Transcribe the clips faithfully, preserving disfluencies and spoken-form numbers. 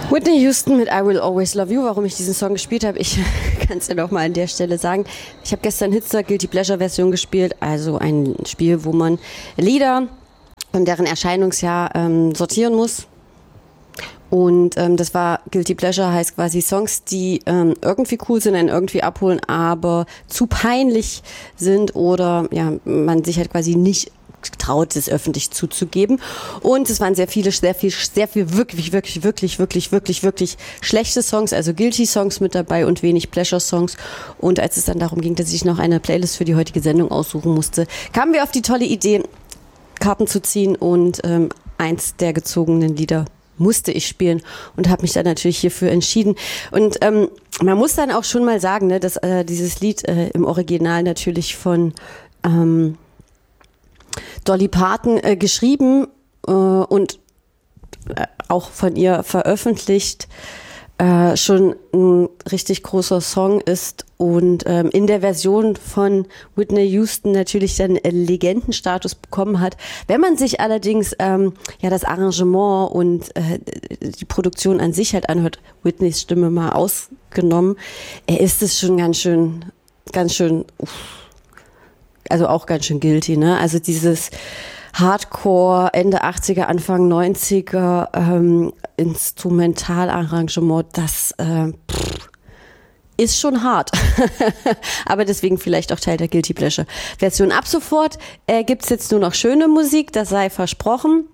Whitney Houston mit I Will Always Love You. Warum ich diesen Song gespielt habe, ich kann es dir noch mal an der Stelle sagen. Ich habe gestern Hitster Guilty Pleasure Version gespielt, also ein Spiel, wo man Lieder und deren Erscheinungsjahr ähm, sortieren muss. Und ähm, das war Guilty Pleasure, heißt quasi Songs, die ähm, irgendwie cool sind, einen irgendwie abholen, aber zu peinlich sind oder ja, man sich halt quasi nicht traut, es öffentlich zuzugeben. Und es waren sehr viele, sehr viel, sehr viel wirklich, wirklich, wirklich, wirklich, wirklich, wirklich schlechte Songs, also Guilty-Songs mit dabei und wenig Pleasure-Songs. Und als es dann darum ging, dass ich noch eine Playlist für die heutige Sendung aussuchen musste, kamen wir auf die tolle Idee, Karten zu ziehen und ähm, eins der gezogenen Lieder musste ich spielen und habe mich dann natürlich hierfür entschieden. Und ähm, man muss dann auch schon mal sagen, ne, dass äh, dieses Lied äh, im Original natürlich von ähm, Dolly Parton äh, geschrieben äh, und äh, auch von ihr veröffentlicht äh, schon ein richtig großer Song ist und ähm, in der Version von Whitney Houston natürlich dann äh, Legendenstatus bekommen hat. Wenn man sich allerdings ähm, ja das Arrangement und äh, die Produktion an sich halt anhört, Whitneys Stimme mal ausgenommen, äh, ist es schon ganz schön, ganz schön, uff, also auch ganz schön guilty, ne? Also dieses Hardcore, Ende achtziger, Anfang neunziger ähm, Instrumentalarrangement, das äh, pff, ist schon hart. Aber deswegen vielleicht auch Teil der Guilty Pleasure Version. Ab sofort äh, gibt's jetzt nur noch schöne Musik, das sei versprochen.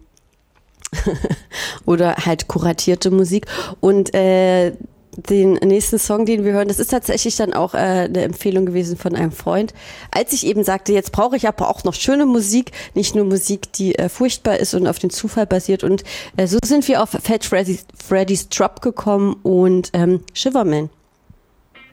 Oder halt kuratierte Musik. Und äh, den nächsten Song, den wir hören, das ist tatsächlich dann auch äh, eine Empfehlung gewesen von einem Freund. Als ich eben sagte, jetzt brauche ich aber auch noch schöne Musik, nicht nur Musik, die äh, furchtbar ist und auf den Zufall basiert. Und äh, so sind wir auf Fat Freddy's, Freddy's Drop gekommen und ähm, Shiverman.